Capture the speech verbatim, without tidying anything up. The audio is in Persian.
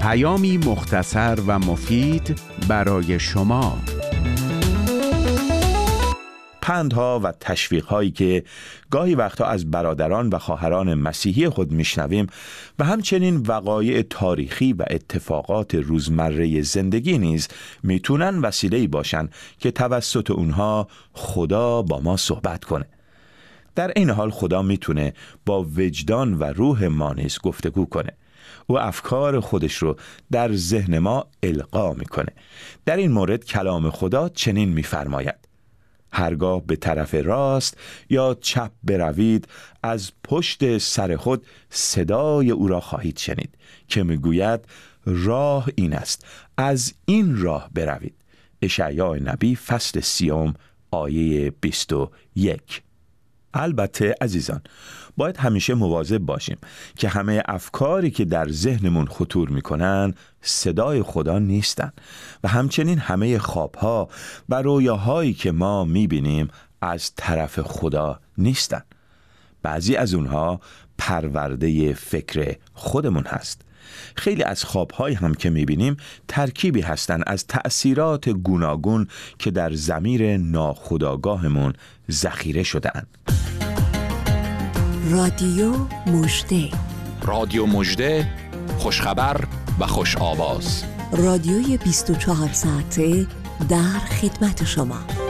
پیامی مختصر و مفید برای شما. پندها و تشویق‌هایی که گاهی وقتا از برادران و خواهران مسیحی خود میشنویم و همچنین وقایع تاریخی و اتفاقات روزمره زندگی نیز میتونن وسیله‌ای باشن که توسط اونها خدا با ما صحبت کنه. در این حال خدا میتونه با وجدان و روح ما نیز گفتگو کنه. او افکار خودش رو در ذهن ما القا میکنه. در این مورد کلام خدا چنین میفرماید: هرگاه به طرف راست یا چپ بروید، از پشت سر خود صدای او را خواهید شنید که میگوید راه این است، از این راه بروید. اشعیا نبی فصل سیوم آیه بیست و یک. البته عزیزان، باید همیشه مواظب باشیم که همه افکاری که در ذهنمون خطور میکنن صدای خدا نیستن و همچنین همه خوابها و رویاهایی که ما میبینیم از طرف خدا نیستن. بعضی از اونها پرورده فکر خودمون هست. خیلی از خوابهایی هم که میبینیم ترکیبی هستن از تأثیرات گوناگون که در ضمیر ناخودآگاهمون ذخیره شده‌اند. رادیو مژده، رادیو مژده، خوشخبر و خوش آواز. رادیوی بیست و چهار ساعته در خدمت شما.